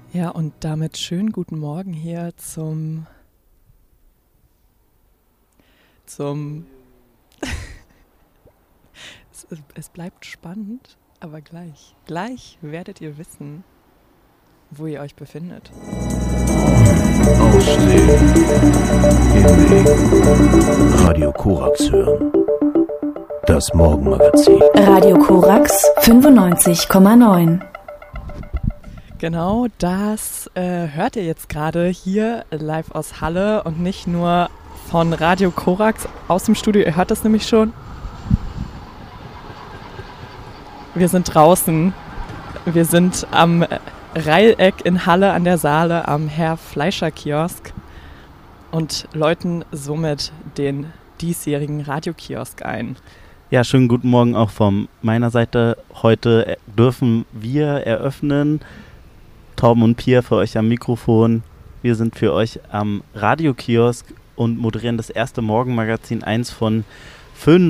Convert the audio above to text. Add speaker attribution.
Speaker 1: Ja, und damit schönen guten Morgen hier zum es bleibt spannend, aber gleich werdet ihr wissen, wo ihr euch befindet.
Speaker 2: Aussehen, hinlegen, Radio Korax hören. Das Morgenmagazin.
Speaker 3: Radio Korax 95,9.
Speaker 1: Genau, das hört ihr jetzt gerade hier live aus Halle und nicht nur von Radio Korax aus dem Studio. Ihr hört das nämlich schon. Wir sind draußen. Wir sind am Reileck in Halle an der Saale am Herr-Fleischer-Kiosk und läuten somit den diesjährigen Radiokiosk ein.
Speaker 4: Ja, schönen guten Morgen auch von meiner Seite. Heute dürfen wir eröffnen. Torben und Pia für euch am Mikrofon. Wir sind für euch am Radiokiosk und moderieren das erste Morgenmagazin, eins von 5